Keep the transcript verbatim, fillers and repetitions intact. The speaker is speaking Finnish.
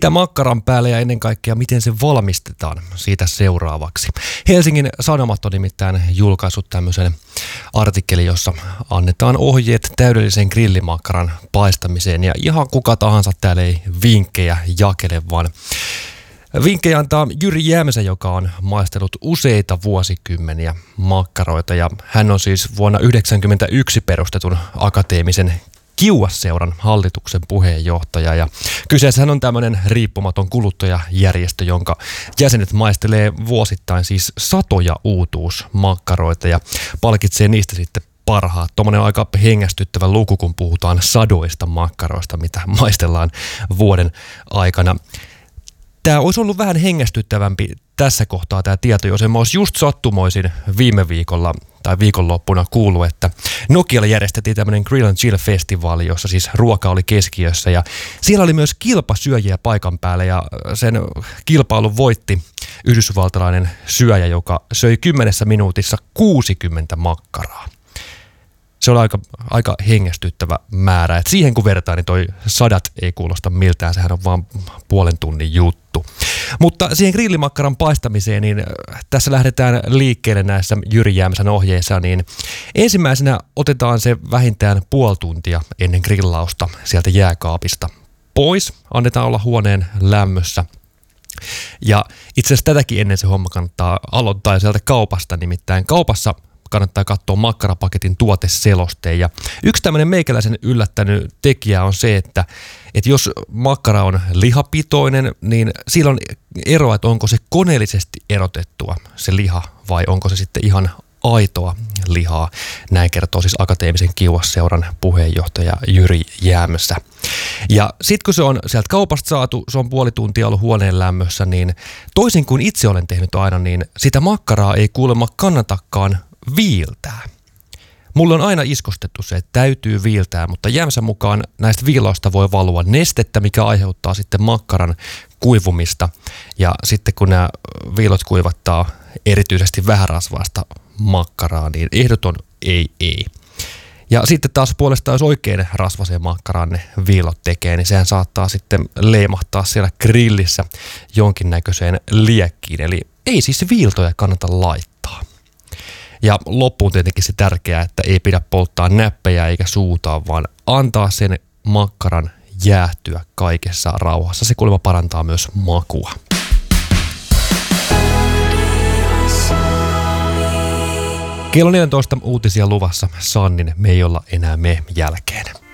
Mitä makkaran päälle ja ennen kaikkea miten se valmistetaan, siitä seuraavaksi. Helsingin Sanomat on nimittäin julkaissut tämmöisen artikkelin, jossa annetaan ohjeet täydellisen grillimakkaran paistamiseen ja ihan kuka tahansa täällä ei vinkkejä jakele, vaan vinkkejä antaa Jyri Jämsä, joka on maistellut useita vuosikymmeniä makkaroita ja hän on siis vuonna yhdeksänkymmentäyksi perustetun akateemisen Kiuas-seuran hallituksen puheenjohtaja ja kyseessähän on tämmöinen riippumaton kuluttajajärjestö, jonka jäsenet maistelee vuosittain siis satoja uutuusmakkaroita ja palkitsee niistä sitten parhaat. Tuommoinen on aika hengästyttävä luku, kun puhutaan sadoista makkaroista, mitä maistellaan vuoden aikana. Tämä olisi ollut vähän hengästyttävämpi tässä kohtaa tämä tieto, jos en mä olisi just sattumoisin viime viikolla tai viikonloppuna kuullut, että Nokialla järjestettiin tämmöinen Grill and Chill-festivaali, jossa siis ruoka oli keskiössä ja siellä oli myös kilpasyöjiä paikan päällä ja sen kilpailun voitti yhdysvaltalainen syöjä, joka söi kymmenessä minuutissa kuusikymmentä makkaraa. Se on aika, aika hengästyttävä määrä. Et siihen kun vertaa, niin toi sadat ei kuulosta miltään. Sehän on vaan puolen tunnin juttu. Mutta siihen grillimakkaran paistamiseen, niin tässä lähdetään liikkeelle näissä Jyri Jämsän ohjeissa. Niin ensimmäisenä otetaan se vähintään puoli tuntia ennen grillausta sieltä jääkaapista pois. Annetaan olla huoneen lämmössä. Ja itse asiassa tätäkin ennen se homma kannattaa aloittaa sieltä kaupasta. Nimittäin kaupassa kannattaa katsoa makkarapaketin tuoteselosteen. Ja yksi tämmöinen meikäläisen yllättänyt tekijä on se, että, että jos makkara on lihapitoinen, niin sillä on eroa, että onko se koneellisesti erotettua se liha vai onko se sitten ihan aitoa lihaa. Näin kertoo siis akateemisen Kiuas-seuran puheenjohtaja Jyri Jämsä. Ja sitten kun se on sieltä kaupasta saatu, se on puoli tuntia ollut huoneen lämmössä, niin toisin kuin itse olen tehnyt aina, niin sitä makkaraa ei kuulemma kannatakaan viiltää. Mulle on aina iskostettu se, että täytyy viiltää, mutta Jämsän mukaan näistä viilausta voi valua nestettä, mikä aiheuttaa sitten makkaran kuivumista. Ja sitten kun nämä viilot kuivattaa erityisesti vähärasvaista makkaraa, niin ehdoton ei ei. Ja sitten taas puolestaan, jos oikein rasvaseen makkaraan ne viilot tekee, niin sehän saattaa sitten leimahtaa siellä grillissä jonkinnäköiseen liekkiin. Eli ei siis viiltoja kannata laittaa. Ja loppuun tietenkin se tärkeää, että ei pidä polttaa näppejä eikä suutaa, vaan antaa sen makkaran jäähtyä kaikessa rauhassa. Se kuulemma parantaa myös makua. Kello neljätoista uutisia luvassa. Sannin Me ei olla enää me jälkeen.